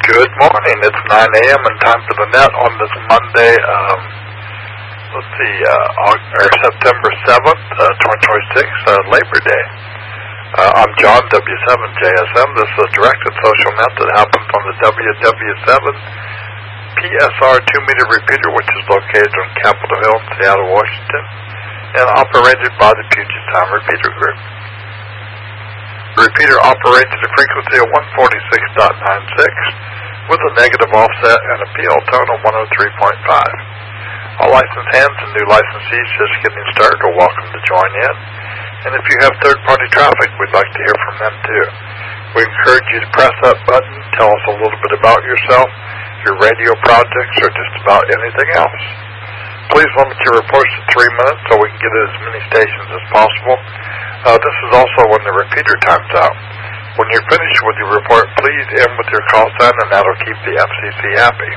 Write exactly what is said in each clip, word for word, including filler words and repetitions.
Good morning. It's nine a m and time for the net on this Monday, um, let's see, uh, August, or September seventh, uh, twenty twenty-six, uh, Labor Day. Uh, I'm John, W seven J S M. This is a directed social net that happens on the W W seven P S R two meter repeater, which is located on Capitol Hill in Seattle, Washington, and operated by the Puget Sound Repeater Group. The repeater operates at a frequency of one forty-six point nine six with a negative offset and a P L tone of one oh three point five. All licensed hands and new licensees just getting started are welcome to join in. And if you have third-party traffic, we'd like to hear from them too. We encourage you to press that button, tell us a little bit about yourself, your radio projects, or just about anything else. Please limit your reports to three minutes so we can get as many stations as possible. Uh, this is also when the repeater time's out. When you're finished with your report, please end with your call sign, and that'll keep the F C C happy.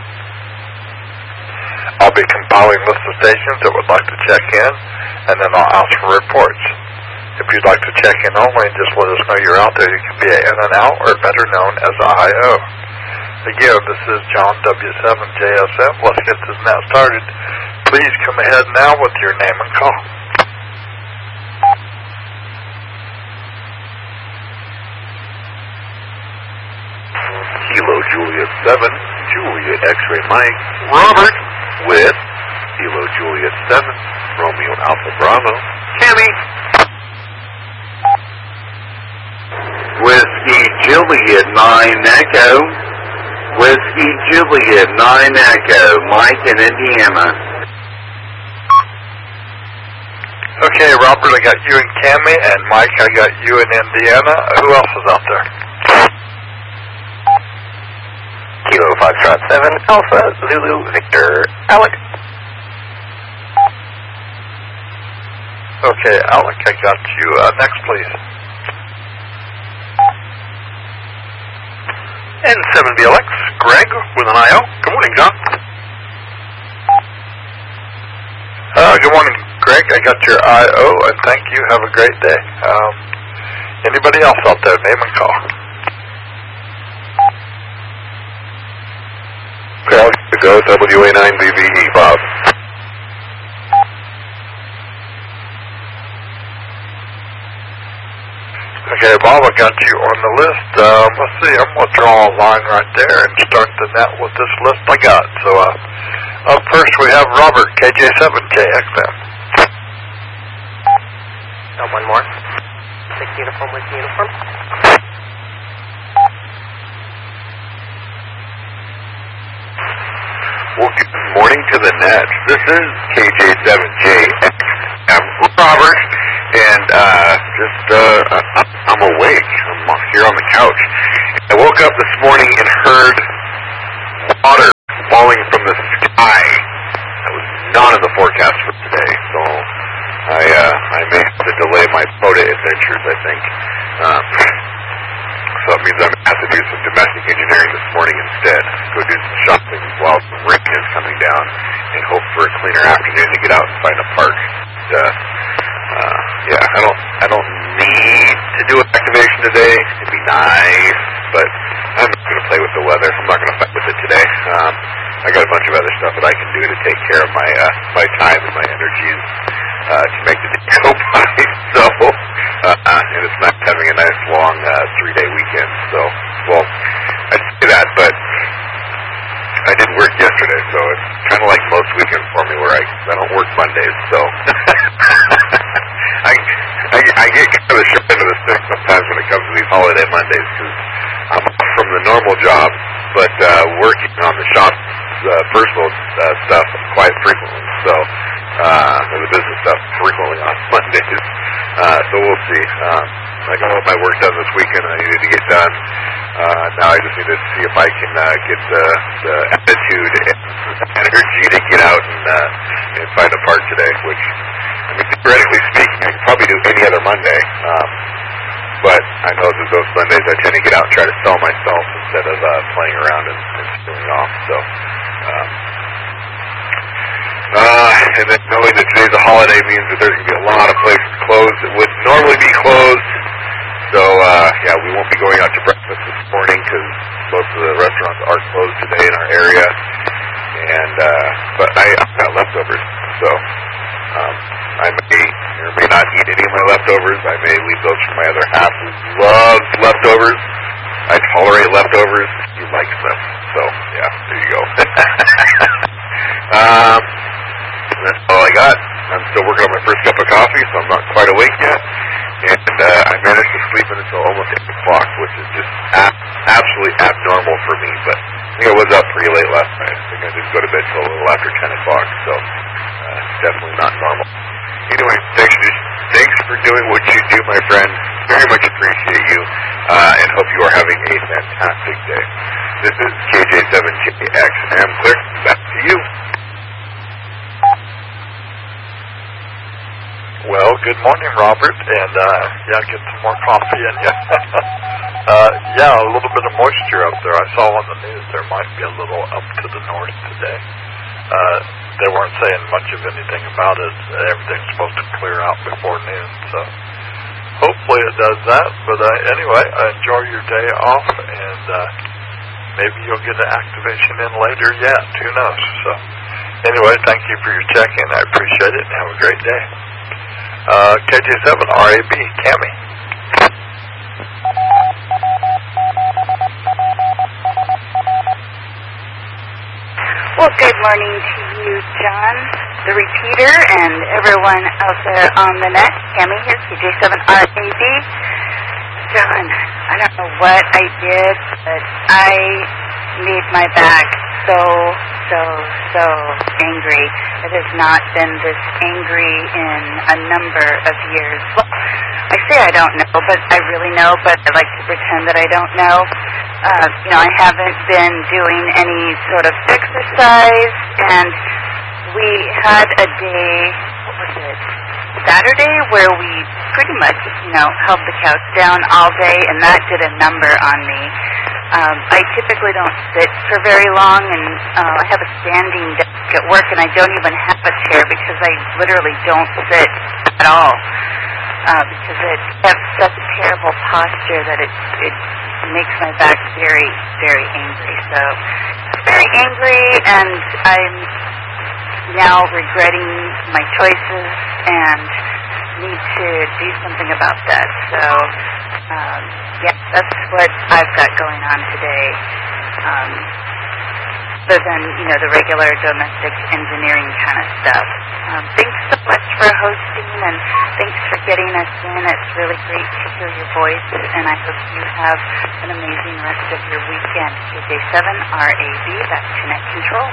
I'll be compiling a list of stations that would like to check in, and then I'll ask for reports. If you'd like to check in only and just let us know you're out there, you can be an in and out, or better known as a I O. Again, this is John, W seven J S M. Let's get this net started. Please come ahead now with your name and call. Kilo Juliet seven, Juliet X-Ray Mike, Robert with Kilo Juliet seven, Romeo Alpha Bravo, Cammy. Whiskey Juliet nine Echo, Whiskey Juliet nine Echo, Mike in Indiana. Okay, Robert, I got you in Cammy, and Mike, I got you in Indiana. Who else is out there? Kilo Foxtrot seven, Alpha, Zulu, Victor, Alec. Okay, Alec, I got you. Uh, next, please. N seven B L X, Greg with an I O. Good morning, John. Uh, good morning, Greg. I got your I O, and thank you. Have a great day. Um, anybody else out there? Name and call. Okay, to go, W A nine B V E, Bob. Okay, Bob, I got you on the list. Um, let's see, I'm going to draw a line right there and start the net with this list I got. So, uh, up first we have Robert, K J seven J X M. Oh, one more. Six uniform with uniform. Well, good morning to the net. This is K J seven J X M, Robert, and uh, just uh, I'm awake. I'm here on the couch. I woke up this morning and heard water falling from the sky. That was not in the forecast for today, so I uh, I may have to delay my boat adventures, I think. Um, So it means I'm going to have to do some domestic engineering this morning instead. Go do some shopping while the rain is coming down and hope for a cleaner afternoon to get out and find a park. And, uh, uh, yeah, I don't I don't need to do an activation today. It'd be nice, but I'm not going to play with the weather. I'm not going to fight with it today. Um, I got a bunch of other stuff that I can do to take care of my uh, my time and my energies uh, to make the day go by. So, uh, and it's not having a nice long uh, three-day weekend. So, well, I say that, but I didn't work yesterday, so it's kind of like most weekends for me where I, I don't work Mondays. So, I, I I get kind of the short end of the stick sometimes when it comes to these holiday Mondays because I'm off from the normal job, but uh, working on the shop uh, personal uh, stuff quite frequently. So. Uh, the business stuff frequently on Mondays. Uh, so we'll see. Um, I got all my work done this weekend I needed to get done. Uh, now I just need to see if I can uh, get the, the attitude and energy to get out and, uh, and find a park today, which, I mean, theoretically speaking, I can probably do any other Monday. Um, but I know that those Mondays I tend to get out and try to sell myself instead of uh, playing around and, and stealing off. So, um, Uh, and then knowing that today's a holiday means that there's going to be a lot of places closed that would normally be closed. So, uh, yeah, we won't be going out to breakfast this morning because most of the restaurants are closed today in our area. And uh, but I, I've got leftovers, so um, I may or may not eat any of my leftovers. I may leave those for my other half, who loves leftovers. I tolerate leftovers. He likes them. So, yeah, there you go. um, that's all I got. I'm still working on my first cup of coffee, so I'm not quite awake yet. And uh, I managed to sleep until almost eight o'clock, which is just ab- absolutely abnormal for me. But I think I was up pretty late last night. I think I didn't go to bed till a little after ten o'clock, so uh, definitely not normal. Anyway, thanks, thanks for doing what you do, my friend. Very much appreciate you, uh, and hope you are having a fantastic day. This is K J seven J X, and I'm clear. Back to you. Well, good morning, Robert, and uh, yeah, get some more coffee in you. uh, yeah, a little bit of moisture up there. I saw on the news there might be a little up to the north today. Uh, they weren't saying much of anything about it. Everything's supposed to clear out before noon, so hopefully it does that. But uh, anyway, enjoy your day off, and uh, maybe you'll get an activation in later yet. Who knows? So anyway, thank you for your check-in. I appreciate it, and have a great day. Uh, K J seven R A B, Cammy. Well, good morning to you, John, the repeater, and everyone out there on the net. Cammy here, K J seven R A B. John, I don't know what I did, but I made my back so, so, so angry. It has not been this angry in a number of years. Well, I say I don't know, but I really know, but I like to pretend that I don't know. Uh, you know, I haven't been doing any sort of exercise, and we had a day, what was it, Saturday, where we pretty much, you know, held the couch down all day, and that did a number on me. Um, I typically don't sit for very long, and uh, I have a standing desk at work, and I don't even have a chair because I literally don't sit at all, uh, because it has such a terrible posture that it, it makes my back very, very angry. So, very angry, and I'm now regretting my choices and need to do something about that. So, um, yeah, that's what I've got going on today. Um, other than, you know, the regular domestic engineering kind of stuff. Um, thanks so much for hosting, and thanks for getting us in. It's really great to hear your voice, and I hope you have an amazing rest of your weekend. K J seven R A B, that's Connect Control.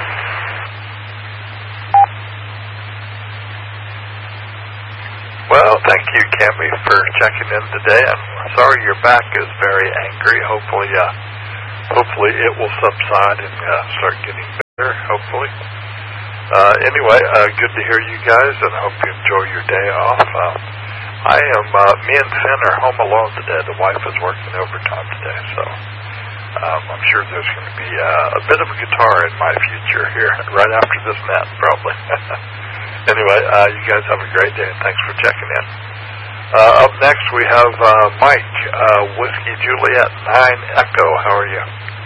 Well, thank you, Cammy, for checking in today. I'm sorry your back is very angry. Hopefully, uh, hopefully it will subside and uh, start getting better, hopefully. Uh, anyway, uh, good to hear you guys, and I hope you enjoy your day off. Uh, I am, uh, me and Finn are home alone today. The wife is working overtime today, so um, I'm sure there's going to be uh, a bit of a guitar in my future here, right after this net, probably. Anyway, uh, you guys have a great day, and thanks for checking in. Uh, up next, we have uh, Mike, uh, Whiskey Juliet nine Echo. How are you?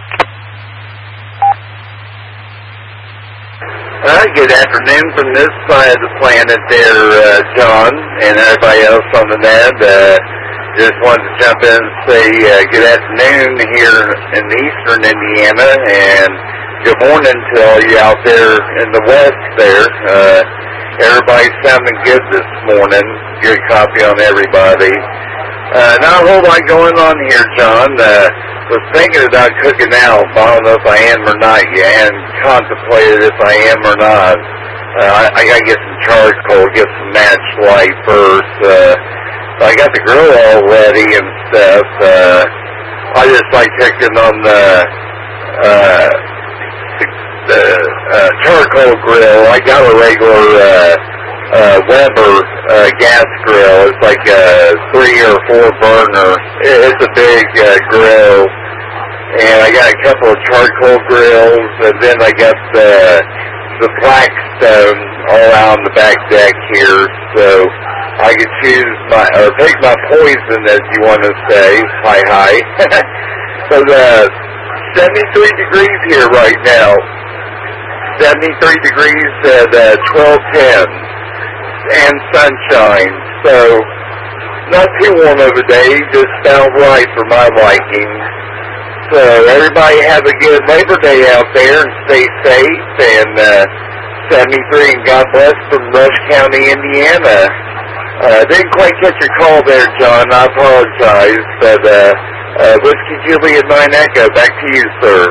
Uh, good afternoon from this side of the planet there, uh, John, and everybody else on the net. Uh, just wanted to jump in and say uh, good afternoon here in eastern Indiana, and good morning to all you out there in the west there. Uh, everybody's sounding good this morning. Good copy on everybody. Uh, not a whole lot going on here, John. Uh, was thinking about cooking out. I don't know if I am or not yet, and contemplated if I am or not. Uh, I, I gotta get some charcoal, get some match light first. Uh, so I got the grill all ready and stuff. Uh, I just like cooking on the, uh, the, the uh, charcoal grill. I got a regular, uh, uh, Weber, uh, gas grill. It's like a three or four burner. It's a big, uh, grill. And I got a couple of charcoal grills, and then I got the, the Blackstone all around the back deck here, so I could choose my, or pick my poison, as you want to say. Hi, hi. So the seventy-three degrees here right now. seventy-three degrees at uh, twelve ten. And sunshine. So, not too warm of a day, just about right for my liking. So, everybody have a good Labor Day out there and stay safe. And uh, seventy-three, and God bless from Rush County, Indiana. Uh, didn't quite catch your call there, John. I apologize. But, uh, uh, Whiskey Juliet nine Echo, back to you, sir.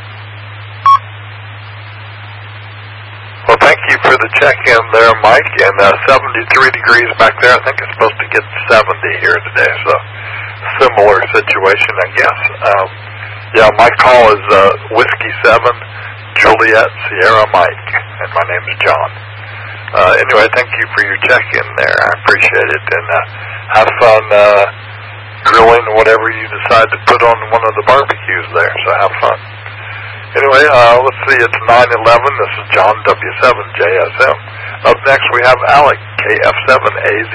Well, thank you for the check-in there, Mike. And uh, seventy-three degrees back there. I think it's supposed to get seventy here today, so similar situation, I guess. Um, yeah, my call is uh, Whiskey seven, Juliet Sierra Mike, and my name is John. Uh, anyway, thank you for your check-in there. I appreciate it. And uh, have fun uh, grilling whatever you decide to put on one of the barbecues there, so have fun. Anyway, uh, let's see, it's nine eleven. This is John, W seven J S M. Up next, we have Alec, K F seven A Z.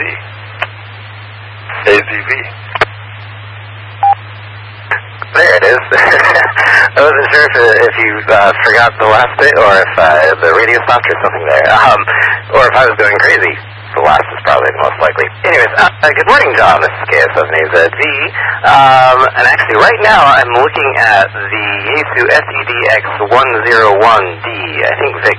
A Z V. There it is. I wasn't sure if, if you uh, forgot the last bit, or if uh, the radio stopped or something there, um, or if I was going crazy. The last is probably the most likely. Anyways, uh, uh, good morning, John. This is K S seven A Z V. Um, and actually, right now, I'm looking at the Yaesu S E D X one oh one D. I think Vic,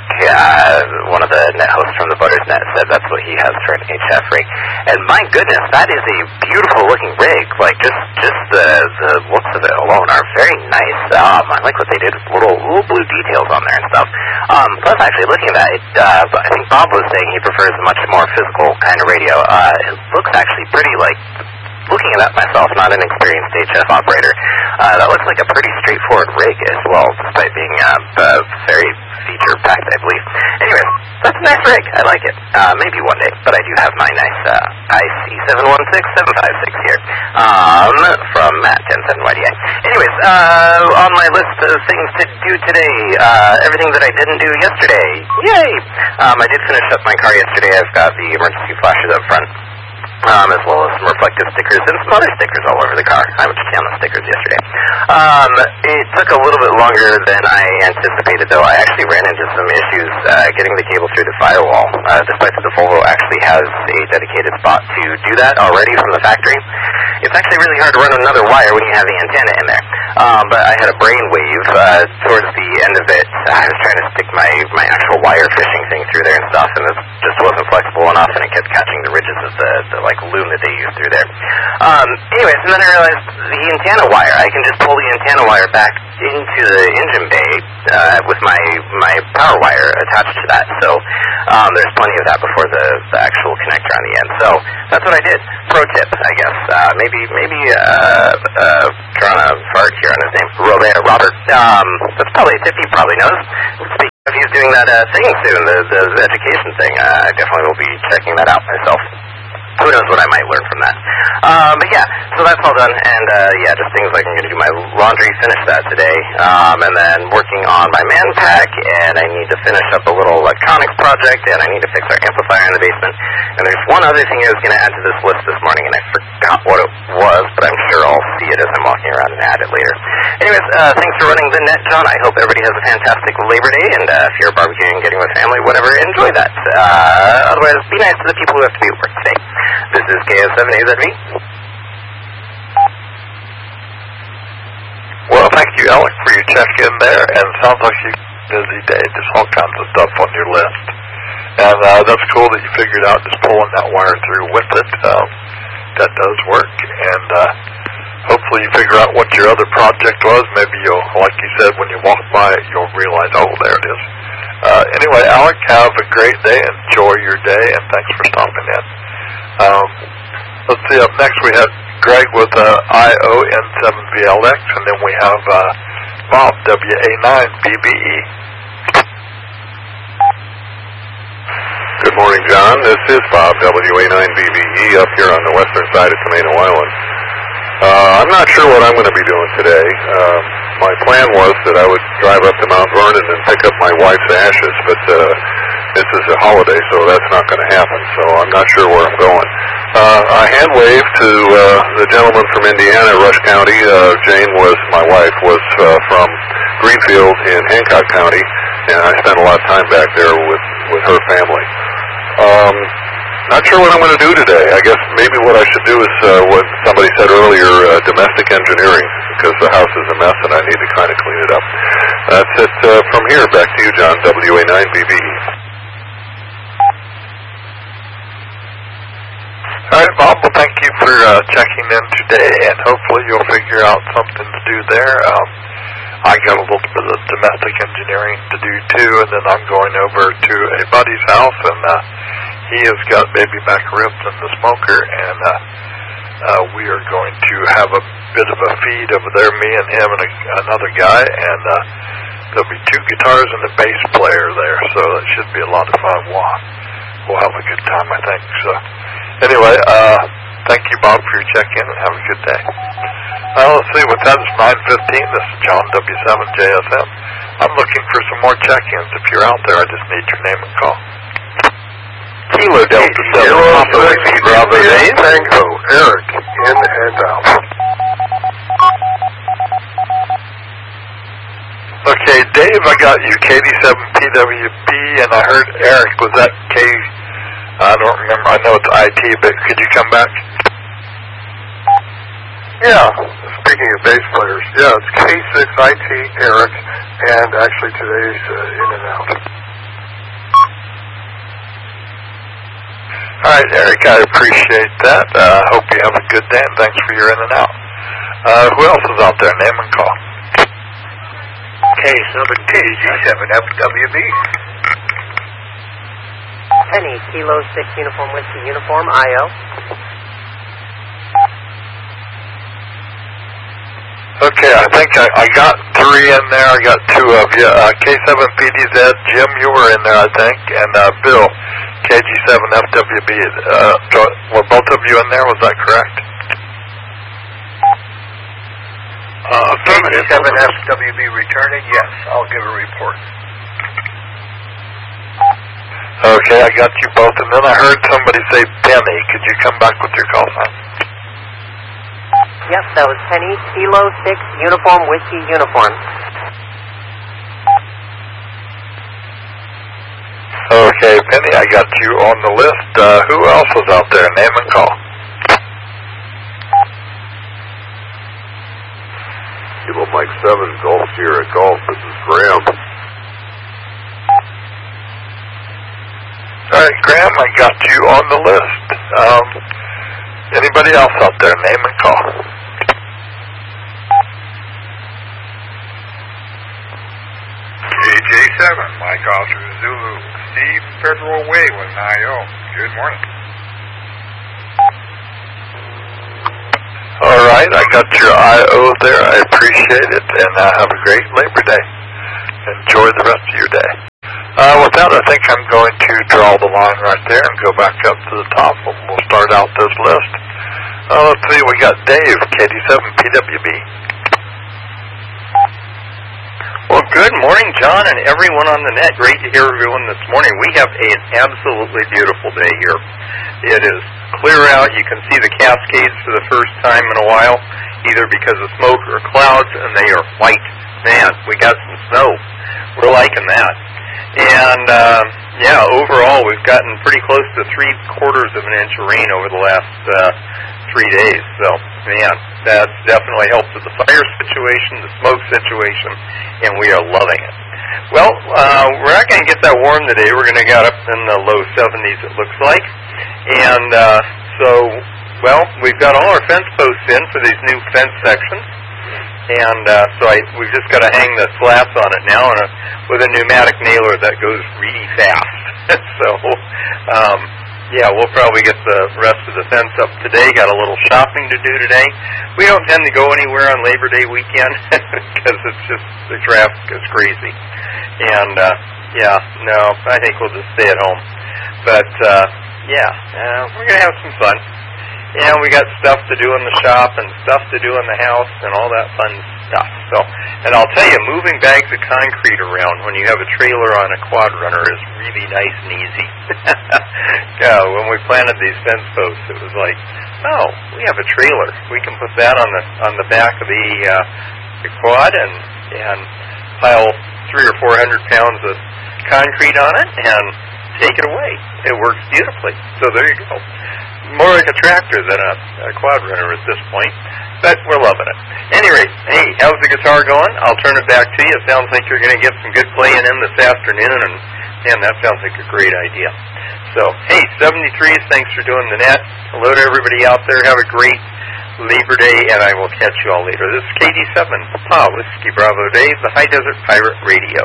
uh, one of the net hosts from the Butters Net, said that's what he has for an H F rig. And my goodness, that is a beautiful-looking rig. Like, just just the, the looks of it alone are very nice. Um, I like what they did with little, little blue details on there and stuff. Um, plus, actually, looking at it, uh, I think Bob was saying he prefers a much more physical kind of radio. Uh, it looks actually pretty, like, looking at that myself, not an experienced H F operator, uh, that looks like a pretty straightforward rig as well, despite being uh, uh, very feature-packed, I believe. Anyways, that's a nice rig. I like it. Uh, maybe one day, but I do have my nice uh, I C seven one six seven five six here um, from Matt ten seven Y D A. Anyways, uh, on my list of things to do today, uh, everything that I didn't do yesterday. Yay! Um, I did finish up my car yesterday. I've got the emergency flashes up front. Um, as well as some reflective stickers and some other stickers all over the car. I went to town on stickers yesterday. Um, it took a little bit longer than I anticipated, though. I actually ran into some issues uh, getting the cable through the firewall, uh, despite that the Volvo actually has a dedicated spot to do that already from the factory. It's actually really hard to run another wire when you have the antenna in there. Um, but I had a brainwave uh, towards the end of it. I was trying to stick my, my actual wire fishing thing through there and stuff, and it just wasn't flexible enough, and it kept catching the ridges of the, the like loom that they use through there. Um, anyways, and then I realized the antenna wire, I can just pull the antenna wire back into the engine bay uh, with my my power wire attached to that. So um, there's plenty of that before the, the actual connector on the end. So that's what I did. Pro tip, I guess. Uh, maybe maybe uh, uh, trying to fart here on his name, Robert. Robert. Um, that's probably a tip he probably knows. Speaking of, he's doing that uh, thing soon, the, the education thing. Uh, I definitely will be checking that out myself. Who knows what I might learn from that. Um, but yeah, so that's all done, and uh, yeah, just things like I'm going to do my laundry, finish that today, um, and then working on my man pack, and I need to finish up a little electronics project, and I need to fix our amplifier in the basement. And there's one other thing I was going to add to this list this morning, and I forgot what it was, but I'm sure I'll see it as I'm walking around and add it later. Anyways, uh, thanks for running the net, John. I hope everybody has a fantastic Labor Day, and uh, if you're barbecuing, getting with family, whatever, enjoy that. Uh, otherwise, be nice to the people who have to be at work today. This is K S seven A Z V. Well, thank you, Alec, for your check-in there, and it sounds like you're a busy day. There's all kinds of stuff on your list. And uh, that's cool that you figured out just pulling that wire through with it. Um, that does work, and uh, hopefully you figure out what your other project was. Maybe you'll, like you said, when you walk by it, you'll realize, oh, there it is. Uh, anyway, Alec, have a great day. Enjoy your day, and thanks for stopping in. Um, let's see, up next we have Greg with uh, I O N seven V L X, and then we have uh, Bob, W A nine B B E. Good morning, John. This is Bob, W A nine B B E, up here on the western side of Camino Island. Uh, I'm not sure what I'm going to be doing today. Uh, my plan was that I would drive up to Mount Vernon and pick up my wife's ashes, but uh, this is a holiday, so that's not going to happen, so I'm not sure where I'm going. Uh, I hand waved to uh, the gentleman from Indiana, Rush County. Uh, Jane was, my wife, was uh, from Greenfield in Hancock County, and I spent a lot of time back there with, with her family. Um, not sure what I'm going to do today. I guess maybe what I should do is uh, what somebody said earlier, uh, domestic engineering, because the house is a mess and I need to kind of clean it up. That's it uh, from here. Back to you, John, W A nine B B E. All right, Bob, well, thank you for uh, checking in today, and hopefully you'll figure out something to do there. Um, I got a little bit of domestic engineering to do, too, and then I'm going over to a buddy's house, and uh, he has got baby back ribs in the smoker, and uh, uh, we are going to have a bit of a feed over there, me and him and a, another guy, and uh, there'll be two guitars and a bass player there, so it should be a lot of fun. We'll, we'll have a good time, I think, so... Anyway, uh, thank you, Bob, for your check-in, and have a good day. Uh, let's see, with that, it's nine fifteen. This is John, W seven J S M. I'm looking for some more check-ins. If you're out there, I just need your name and call. Kilo Delta seven, Papa Whiskey, Bravo eight, Tango, Eric, in and out. Okay, Dave, I got you, K D seven P W B, and I heard Eric, was that K... I don't remember. I know it's I T, but could you come back? Yeah. Speaking of bass players, yeah, it's K six I T, Eric, and actually today's uh, in and out. All right, Eric, I appreciate that. I uh, hope you have a good day, and thanks for your in and out. Uh, who else is out there? Name and call. K seven T G seven F W B. Penny, Kilo six Uniform Whiskey Uniform, I O. Okay, I think I, I got three in there. I got two of you. Uh, K seven P D Z, Jim, you were in there, I think, and uh, Bill, K G seven F W B. Uh, were both of you in there? Was that correct? Uh, K G seven F W B returning? Yes, I'll give a report. Okay, I got you both, and then I heard somebody say Penny. Could you come back with your call sign? Yes, that was Penny, Kilo six Uniform Whiskey Uniform. Okay, Penny, I got you on the list. Uh, who else was out there? Name and call. Kilo Mike seven, Golf Sierra Golf. This is Graham. All right, Graham, I got you on the list. Um, anybody else out there? Name and call. K J seven, Mike Oscar Zulu. Steve, Federal Way with an I O. Good morning. All right, I got your I O there. I appreciate it, and uh, have a great Labor Day. Enjoy the rest of your day. Uh, with that, I think I'm going to draw the line right there and go back up to the top, and we'll start out this list. Uh, let's see, we got Dave, K D seven P W B. Well, good morning, John, and everyone on the net. Great to hear everyone this morning. We have an absolutely beautiful day here. It is clear out. You can see the Cascades for the first time in a while, either because of smoke or clouds, and they are white. Man, we got some snow. We're liking that. And, uh, yeah, overall, we've gotten pretty close to three quarters of an inch of rain over the last uh, three days. So, man, that's definitely helped with the fire situation, the smoke situation, and we are loving it. Well, uh, we're not going to get that warm today. We're going to get up in the low seventies, it looks like. And uh, so, well, we've got all our fence posts in for these new fence sections. And uh, so I, we've just got to hang the slats on it now and a, with a pneumatic nailer that goes really fast. so, um, yeah, we'll probably get the rest of the fence up today. Got a little shopping to do today. We don't tend to go anywhere on Labor Day weekend because it's just, the traffic is crazy. And, uh, yeah, no, I think we'll just stay at home. But, uh, yeah, uh, we're going to have some fun. And we got stuff to do in the shop and stuff to do in the house and all that fun stuff. So, and I'll tell you, moving bags of concrete around when you have a trailer on a quad runner is really nice and easy. Yeah, when we planted these fence posts, it was like, oh, we have a trailer. We can put that on the on the back of the, uh, the quad, and and pile three or four hundred pounds of concrete on it and take it away. It works beautifully. So there you go. More like a tractor than a, a quad runner at this point, but we're loving it. Anyway, hey, how's the guitar going? I'll turn it back to you. It sounds like you're going to get some good playing in this afternoon, and man, that sounds like a great idea. So, hey, seventy-threes, thanks for doing the net. Hello to everybody out there. Have a great Labor Day, and I will catch you all later. This is K D seven, Papa Whiskey Bravo Dave, the High Desert Pirate Radio.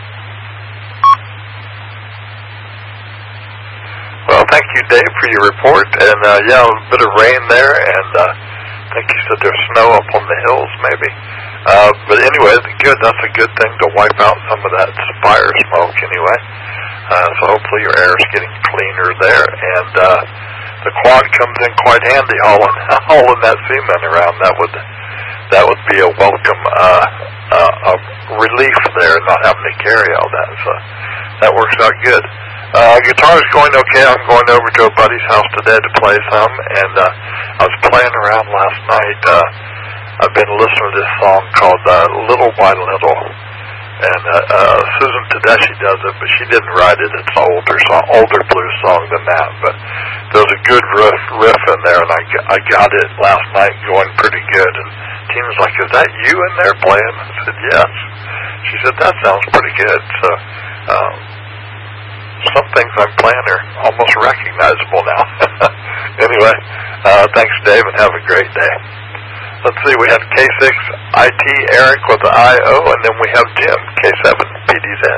Well, thank you, Dave, for your report. And, uh, yeah, a bit of rain there, and uh, I think you said there's snow up on the hills, maybe. Uh, but anyway, good. That's a good thing to wipe out some of that fire smoke, anyway. Uh, so hopefully your air is getting cleaner there. And uh, the quad comes in quite handy, hauling, hauling that cement around. That would that would be a welcome uh, uh, a relief there, not having to carry all that. So that works out good. Uh, guitar's going okay. I'm going over to a buddy's house today to play some, and uh, I was playing around last night. Uh, I've been listening to this song called uh, Little by Little, and uh, uh, Susan Tedeschi does it, but she didn't write it. It's an older song, older blues song than that, but there was a good riff, riff in there, and I, I got it last night going pretty good, and Tina was like, is that you in there playing? I said, yes. She said, that sounds pretty good. So, um, some things I'm playing are almost recognizable now. Anyway, uh, thanks, Dave, and have a great day. Let's see, we have K six I T Eric with the I O, and then we have Jim, K seven P D Z.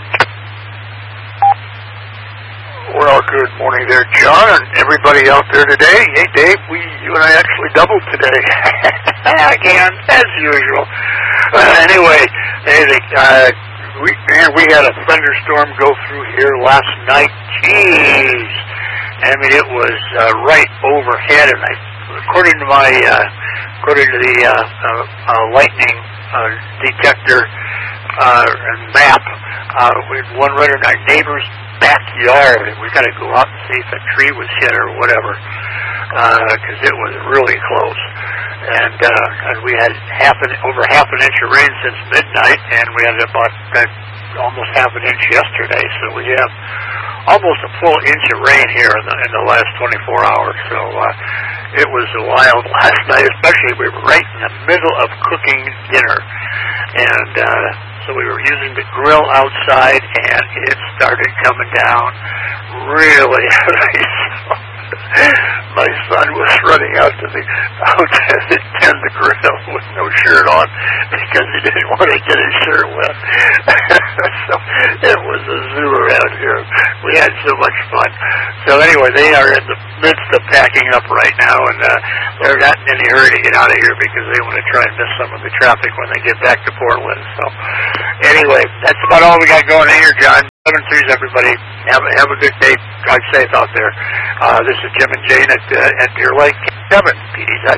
Well, good morning there, John, and everybody out there today. Hey, Dave, we, you and I actually doubled today. Again, as usual. Uh, anyway, hey, uh, we, man, we had a thunderstorm go through here last night. Jeez. I mean, it was uh, right overhead, and I, according to my, uh, according to the uh, uh, uh, lightning uh, detector uh, and map, uh, we had one right in our neighbor's backyard, and we got to go out and see if a tree was hit or whatever, because uh, it was really close. And, uh, and we had half an, over half an inch of rain since midnight, and we had about uh, almost half an inch yesterday. So we have almost a full inch of rain here in the, in the last twenty-four hours. So uh, it was wild last night, especially we were right in the middle of cooking dinner. And uh, so we were using the grill outside, and it started coming down really heavy. My son was running out to the out to tend the grill with no shirt on because he didn't want to get his shirt wet. So it was a zoo around here. We had so much fun. So anyway, they are in the midst of packing up right now, and uh, they're not in any hurry to get out of here because they want to try and miss some of the traffic when they get back to Portland. So anyway, that's about all we got going on here, John. Seven threes, everybody. Have a, have a good day. Drive safe out there. Uh, this is Jim and Jane at uh, at Deer Lake. Seven P D Z.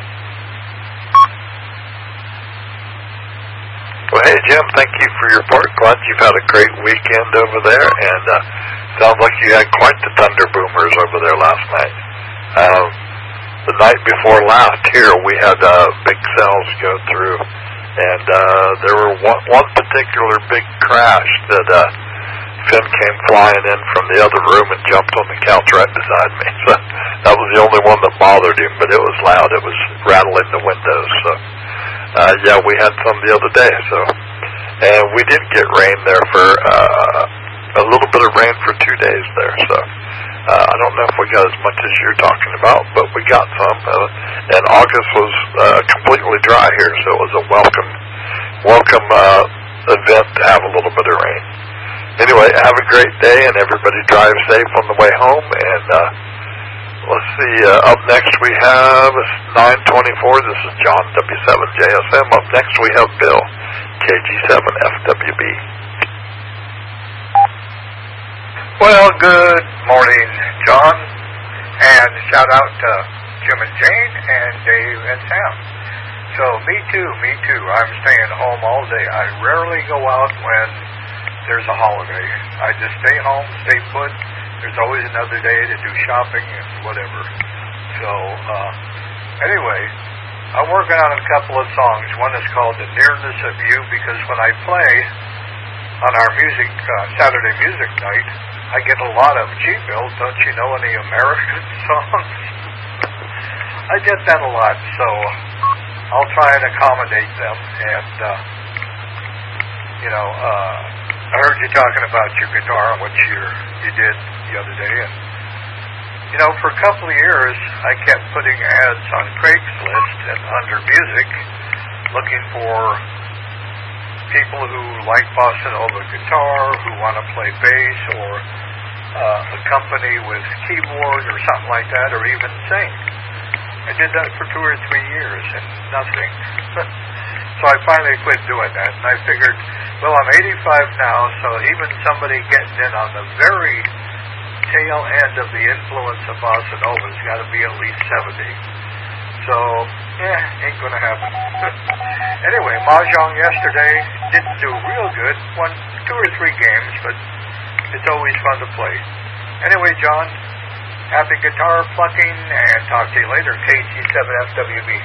Well, hey, Jim, thank you for your report. Glad you've had a great weekend over there, and uh, sounds like you had quite the thunder boomers over there last night. Um, the night before last here, we had uh, big cells go through, and uh, there were one, one particular big crash that uh, Finn came flying in from the other room and jumped on the couch right beside me. So that was the only one that bothered him, but it was loud. It was rattling the windows. So, uh, yeah, we had some the other day. So, and we did get rain there for uh, a little bit of rain for two days there. So uh, I don't know if we got as much as you're talking about, but we got some. Uh, and August was uh, completely dry here, so it was a welcome, welcome uh, event to have a little bit of rain. Anyway, have a great day, and everybody drive safe on the way home. And uh, let's see, uh, up next we have nine twenty-four. This is John, W seven J S M. Up next we have Bill, K G seven F W B. Well, good morning, John, and shout out to Jim and Jane and Dave and Sam. So, me too, me too. I'm staying home all day. I rarely go out when there's a holiday. I just stay home, stay put. There's always another day to do shopping and whatever. So, uh, anyway, I'm working on a couple of songs. One is called The Nearness of You, because when I play, on our music, uh, Saturday music night, I get a lot of, gee, Bill, don't you know any American songs? I get that a lot, so I'll try and accommodate them. And, uh, you know, uh, I heard you talking about your guitar and what you you did the other day. And, you know, for a couple of years, I kept putting ads on Craigslist and under music, looking for people who like bossa nova guitar, who want to play bass, or uh, a company with keyboard or something like that, or even sing. I did that for two or three years and nothing. So I finally quit doing that, and I figured, well, I'm eighty-five now, so even somebody getting in on the very tail end of the influence of bossa nova's got to be at least seventy. So, eh, ain't gonna happen. Anyway, Mahjong yesterday didn't do real good. Won two or three games, but it's always fun to play. Anyway, John, happy guitar plucking, and talk to you later. K G seven F W B.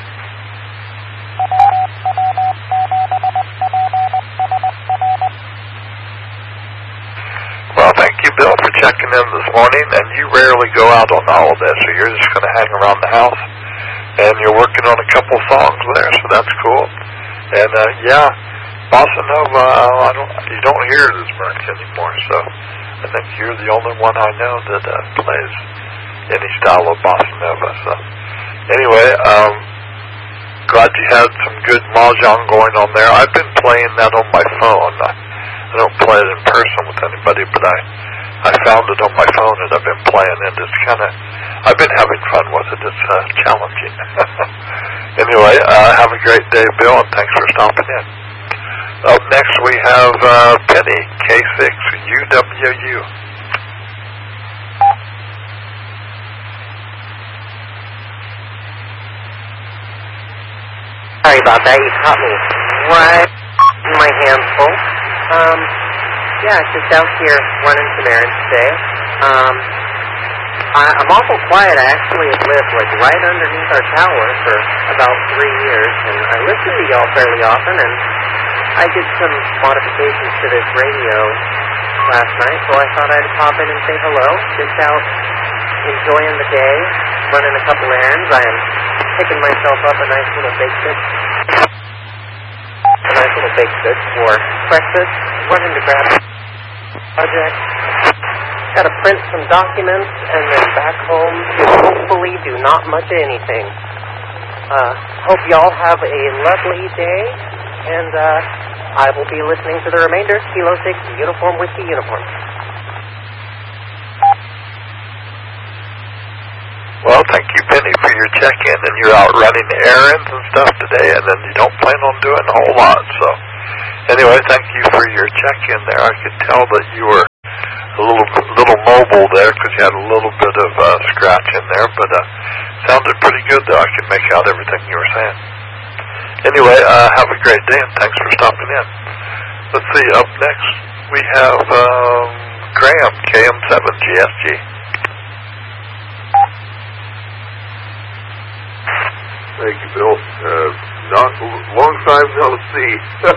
Well, thank you, Bill, for checking in this morning. And you rarely go out on the holiday, so you're just going to hang around the house. And you're working on a couple songs there, so that's cool. And, uh, yeah, bossa nova, uh, I don't, you don't hear it as much anymore, so I think you're the only one I know that uh, plays any style of bossa nova. So, anyway, um, glad you had some good mahjong going on there. I've been playing that on my phone. I, I don't play it in person with anybody, but I I found it on my phone and I've been playing it. It's kind of, I've been having fun with it. It's uh, challenging. Anyway, uh, have a great day, Bill, and thanks for stopping in. Up next we have uh, Penny, K six U W U. Sorry about that. You caught me right in my hands full. Um, yeah, just out here running some errands today. Um, I, I'm awful quiet. I actually have lived like right underneath our tower for about three years, and I listen to y'all fairly often, and I did some modifications to this radio last night, so I thought I'd pop in and say hello. Just out enjoying the day, running a couple errands. I am picking myself up a nice little baked good, a nice little baked good for breakfast. Running to grab a project. Got to print some documents and then back home to hopefully do not much anything. Uh, hope y'all have a lovely day, and uh, I will be listening to the remainder. Kilo six, Uniform Whiskey Uniform. Well, thank you, Penny, for your check-in, and you're out running errands and stuff today, and then you don't plan on doing a whole lot, so anyway, thank you for your check-in there. I could tell that you were a little little mobile there because you had a little bit of uh, scratch in there, but uh, sounded pretty good, though. I could make out everything you were saying. Anyway, uh, have a great day, and thanks for stopping in. Let's see, up next we have um, Graham, K M seven G S G. Thank you, Bill. Uh, not long time no see.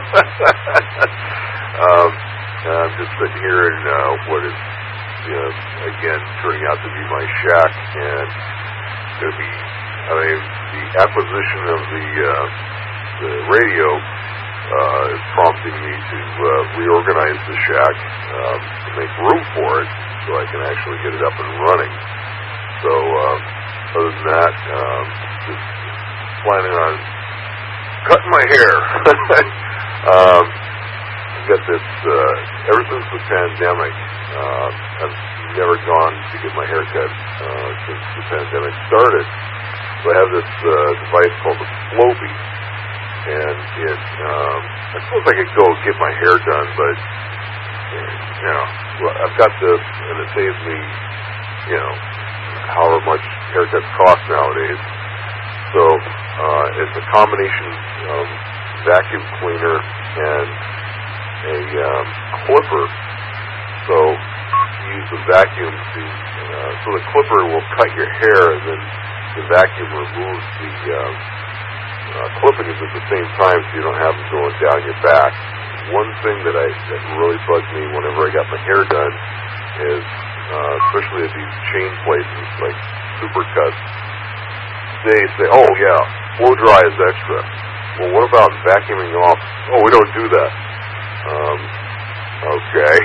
um, I'm just sitting here in uh, what is, uh, again, turning out to be my shack, and going to be. I mean, the acquisition of the uh, the radio uh, is prompting me to uh, reorganize the shack um, to make room for it, so I can actually get it up and running. So, uh, other than that, um, just planning on cutting my hair. um, I've got this, uh, ever since the pandemic, uh, I've never gone to get my hair cut uh, since the pandemic started. So I have this uh, device called the Flowbee, and it, um, I suppose I could go get my hair done, but, you know, well, I've got this, and it saves me, you know, however much haircuts cost nowadays. So uh, it's a combination of vacuum cleaner and a um, clipper. So you use the vacuum to, uh, so the clipper will cut your hair, and then the vacuum removes the uh, uh, clippings at the same time, so you don't have them going down your back. One thing that I that really bugged me whenever I got my hair done is, uh, especially at these chain places like Supercuts, they say, oh yeah, blow dry is extra. Well, what about vacuuming off? Oh, we don't do that. Um, okay.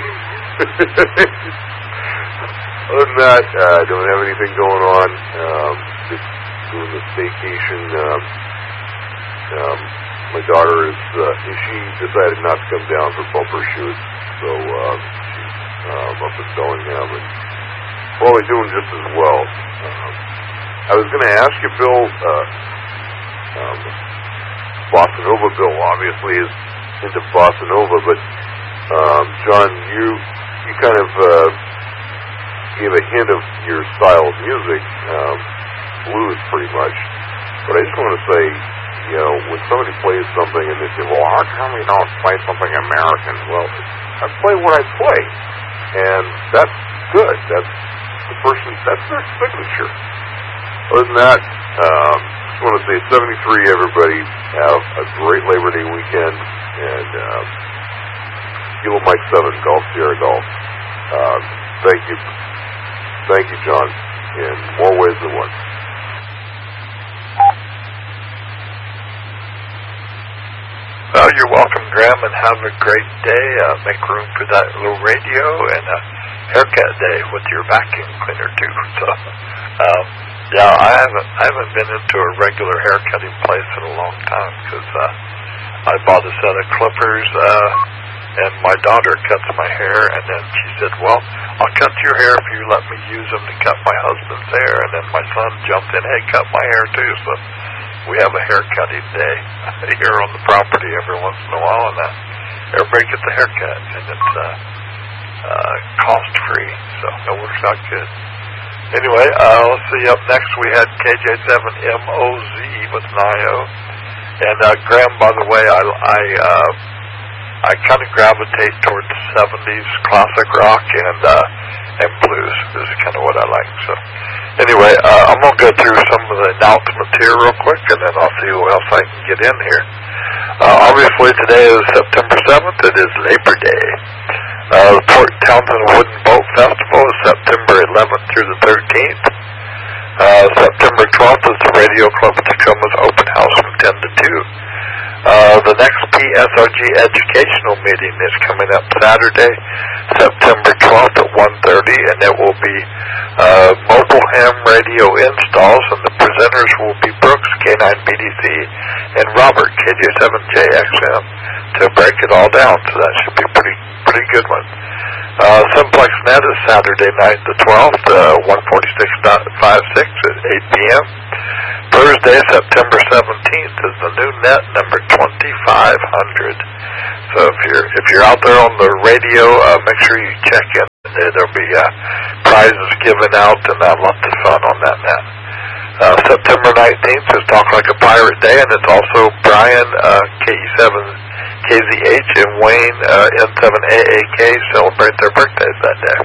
Other than that, I uh, don't have anything going on. Um, just doing the staycation. Um, um, my daughter is, uh, she decided not to come down for bumper shoot, so uh, she's um, up in Bellingham and probably doing just as well. Um, I was going to ask you, Bill, uh, um, Bossa Nova Bill obviously is into Bossa Nova, but um, John, you you kind of uh, gave a hint of your style of music, um, blues pretty much. But I just want to say, you know, when somebody plays something and they say, well, how come you don't play something American? Well, I play what I play, and that's good. That's the person, that's their signature. Other than that, um, just want to say seventy-three, everybody, have a great Labor Day weekend, and uh, Kilo Mike seven, Golf Sierra Golf. Uh, thank you. Thank you, John, in more ways than one. Well, you're welcome, Graham, and have a great day. Uh, make room for that little radio and a haircut day with your vacuum cleaner, too. So, um, yeah, I haven't I haven't been into a regular haircutting place in a long time because uh, I bought a set of clippers, uh, and my daughter cuts my hair, and then she said, well, I'll cut your hair if you let me use them to cut my husband's hair. And then my son jumped in, hey, cut my hair, too. So we have a haircutting day here on the property every once in a while, and uh, everybody gets a haircut, and it's uh, uh, cost-free, so it works out good. Anyway, uh, let's see, up next we had K J seven M O Z with an I O, and uh, Graham, by the way, I, I, uh, I kind of gravitate towards seventies classic rock and uh, and blues is kind of what I like, so anyway, uh, I'm going to go through some of the announcements here real quick, and then I'll see what else I can get in here. Uh, obviously, today is September seventh. It is Labor Day. Uh, the Port Townsend Wooden Boat Festival is September eleventh through the thirteenth. Uh, September twelfth is the Radio Club of Tacoma's open house from ten to two. Uh, the next P S R G educational meeting is coming up Saturday, September twelfth at one thirty, and it will be uh, mobile ham radio installs, and the presenters will be Brooks, K nine B D C, and Robert, K J seven J X M, to break it all down, so that should be pretty pretty good one. Uh, Simplex Net is Saturday night the twelfth, uh, one forty-six point five six at eight p.m. Thursday, September seventeenth is the new net number twenty-five hundred. So if you're if you're out there on the radio, uh, make sure you check in. There'll be uh, prizes given out and uh, lots of fun on that net. Uh, September nineteenth is Talk Like a Pirate Day, and it's also Brian uh, K E seven K Z H and Wayne uh, N seven A A K celebrate their birthdays that day.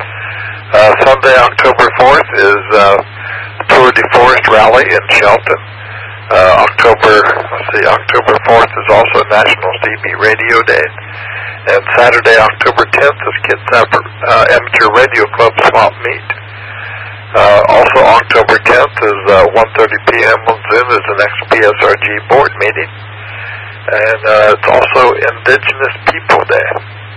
Uh, Sunday, October fourth is uh, Tour de Forest Rally in Shelton. Uh, October, let's see, October fourth is also National C B Radio Day. And Saturday, October tenth is Kitsap uh, Amateur Radio Club Swamp Meet. Uh, also, October tenth is uh, one thirty p.m. on Zoom is the next P S R G board meeting. And uh, it's also Indigenous People Day.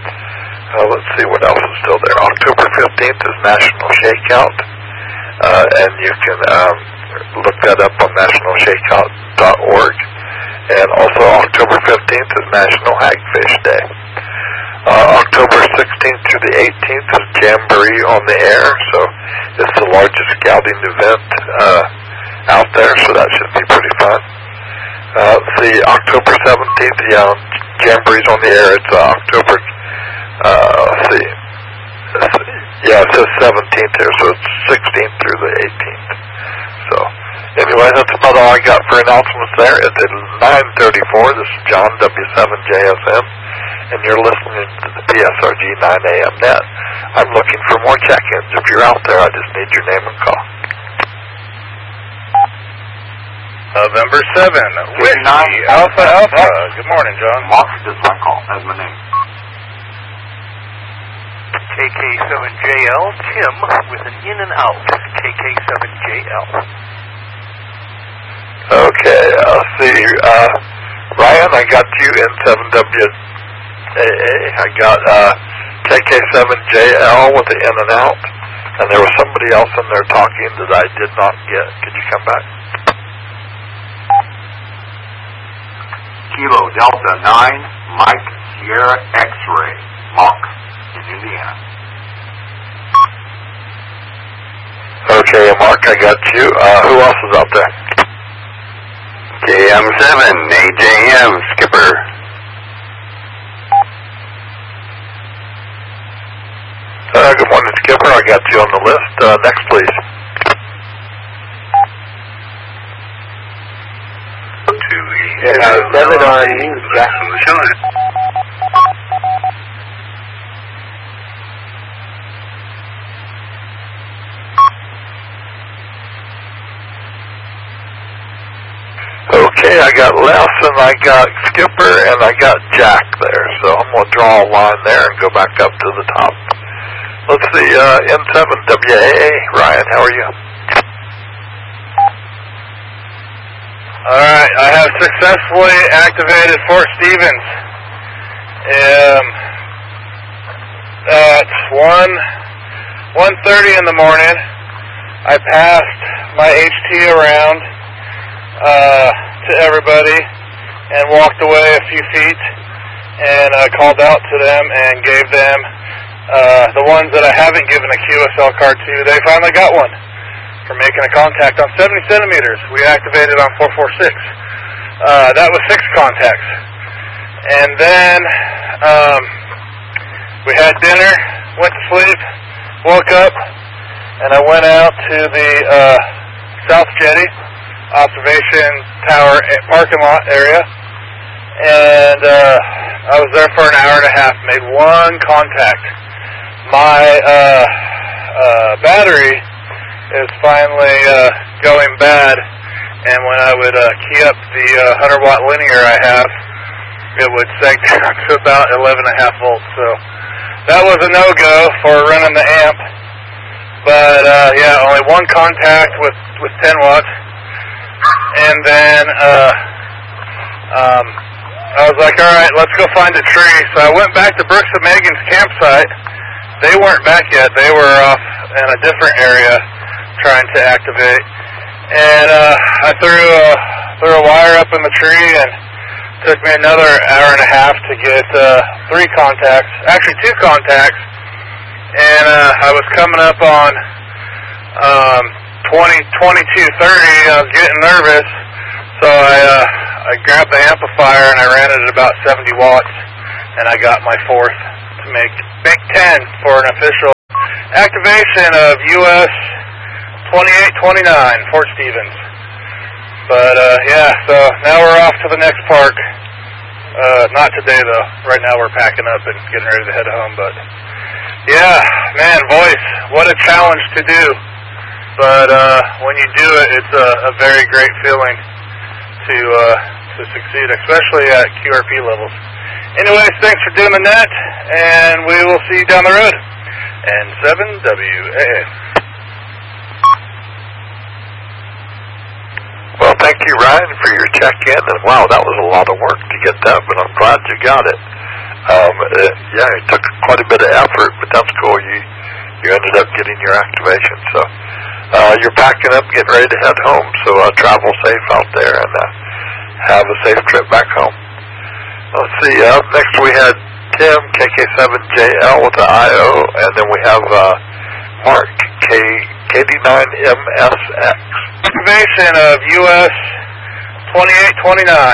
Uh, let's see what else is still there. October fifteenth is National Shakeout. Uh, and you can um, look that up on national shakeout dot org. And also October fifteenth is National Hagfish Day. Uh, October sixteenth through the eighteenth is Jamboree on the Air, so it's the largest scouting event uh, out there, so that should be pretty fun. Uh, let's see, October seventeenth, yeah, Jamboree's on the Air, it's uh, October, uh, let's see, let's see. Yeah, it says seventeenth here, so it's sixteenth through the eighteenth. So, anyway, that's about all I got for announcements there. It's at nine thirty-four. This is John, W seven J S M, and you're listening to the P S R G nine A M net. I'm looking for more check-ins. If you're out there, I just need your name and call. November seventh, Whiskey Alpha Alpha. Good morning, John. Mark does not call. That's my name. K seven J L, Tim with an in and out, K K seven J L. Okay, I'll see. Uh, Ryan, I got you in seven W A A. I got uh, K K seven J L with the in and out. And there was somebody else in there talking that I did not get. Could you come back? Kilo Delta nine, Mike Sierra X-Ray, Mark in Indiana. Okay, Mark, I got you. Uh, who else is out there? J M seven, A J M, Skipper. Uh, good morning, Skipper. I got you on the list. Uh, next, please. Yeah, seven on news, Jack. Okay, I got Les and I got Skipper and I got Jack there. So I'm going to draw a line there and go back up to the top. Let's see, uh, N seven W A A. Ryan, how are you? Alright, I have successfully activated Fort Stevens. Um, at one, one thirty in the morning, I passed my H T around uh, to everybody and walked away a few feet and uh, called out to them and gave them uh, the ones that I haven't given a Q S L card to. They finally got one for making a contact on seventy centimeters. We activated on four four six. Uh, that was six contacts. And then um, we had dinner, went to sleep, woke up, and I went out to the uh, South Jetty observation tower parking lot area, and uh, I was there for an hour and a half, made one contact. My uh, uh, battery is finally uh, going bad, and when I would uh, key up the uh, one hundred watt linear I have, it would sag down to about eleven and a half volts. So that was a no-go for running the amp. But uh, yeah, only one contact with, with ten watts. And then uh, um, I was like, all right, let's go find a tree. So I went back to Brooks and Megan's campsite. They weren't back yet. They were off in a different area trying to activate. And uh, I threw a, threw a wire up in the tree, and took me another hour and a half to get uh, three contacts, actually two contacts. And uh, I was coming up on um, twenty, twenty-two thirty. I was getting nervous, so I uh, I grabbed the amplifier and I ran it at about seventy watts, and I got my fourth to make make ten for an official activation of U S twenty-eight twenty-nine Fort Stevens. But uh, yeah, so now we're off to the next park. Uh, not today though. Right now we're packing up and getting ready to head home. But yeah, man, voice, what a challenge to do. But uh, when you do it, it's a, a very great feeling to uh, to succeed, especially at Q R P levels. Anyways, thanks for doing the net, and we will see you down the road. And seven W A A. Well, thank you, Ryan, for your check-in. And wow, that was a lot of work to get that, but I'm glad you got it. Um, it yeah, it took quite a bit of effort, but that's cool. You you ended up getting your activation. So uh, you're packing up, getting ready to head home. So uh, travel safe out there, and uh, have a safe trip back home. Let's see. Up uh, next we had Tim, K K seven J L with the I O, and then we have uh, Mark, K K D nine M S X. Activation of U S twenty-eight twenty-nine.